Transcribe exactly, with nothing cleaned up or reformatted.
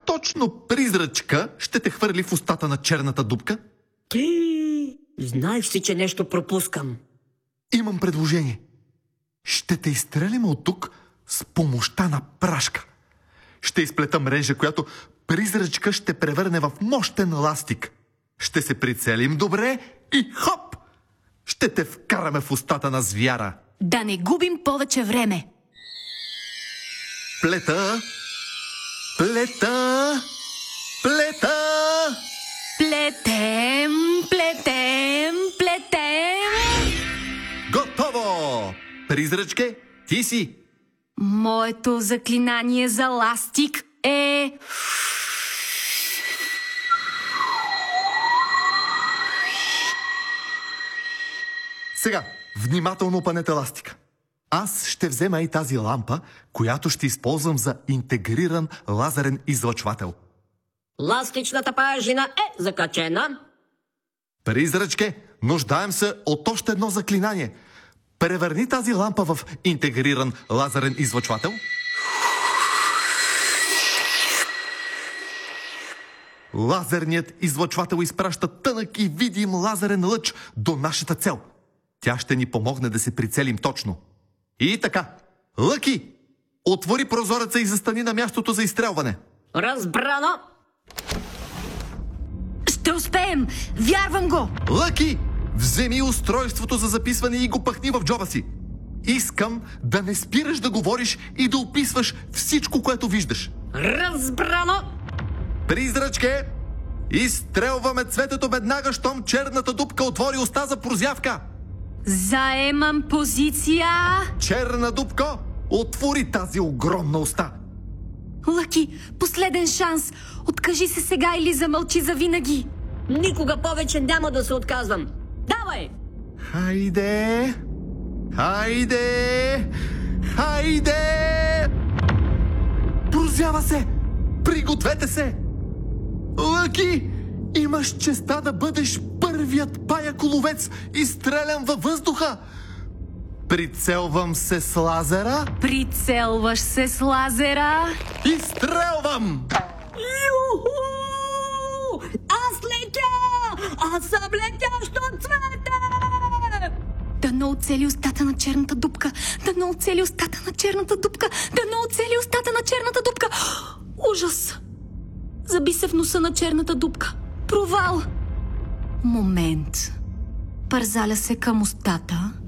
точно призрачка ще те хвърли в устата на черната дупка? Ти знаеш си, че нещо пропускам. Имам предложение. Ще те изстрелим от тук с помощта на прашка. Ще изплета мрежа, която призрачка ще превърне в мощен ластик. Ще се прицелим добре и хоп! Ще те вкараме в устата на звяра. Да не губим повече време. Плета! Плета! Плета! Плетем, плетем, плетем. Готово! Призрачке, ти си. Моето заклинание за ластик е... Сега, внимателно пънете ластика. Аз ще взема и тази лампа, която ще използвам за интегриран лазерен излъчвател. Ластичната пажина е закачена. Призрачке, нуждаем се от още едно заклинание. Превърни тази лампа в интегриран лазерен излъчвател. Лазерният излъчвател изпраща тънък и видим лазерен лъч до нашата цел. Тя ще ни помогне да се прицелим точно. И така, Лъки, отвори прозореца и застани на мястото за изстрелване. Разбрано. Ще успеем! Вярвам го! Лъки, вземи устройството за записване и го пъхни в джоба си. Искам да не спираш да говориш и да описваш всичко, което виждаш. Разбрано. Призрачке, изстрелваме цветето веднага, щом черната дупка отвори уста за прозявка. Заемам позиция. Черна дупка, отвори тази огромна уста. Лъки, последен шанс. Откажи се сега или замълчи завинаги. Никога повече няма да се отказвам. Давай! Хайде! Хайде! Хайде! Прозява се! Пригответе се! Лъки! Имаш честа да бъдеш първият паяколовец, изстрелян във въздуха! Прицелвам се с лазера. Прицелваш се с лазера. Изстрелвам! Юху! Аз летя! Аз съм летящо цвете! Да не оцели устата на черната дупка. Да не оцели устата на черната дупка. Да не оцели устата на черната дупка. Ужас! Заби се в носа на черната дупка. Провал! Момент. Пързаля се към устата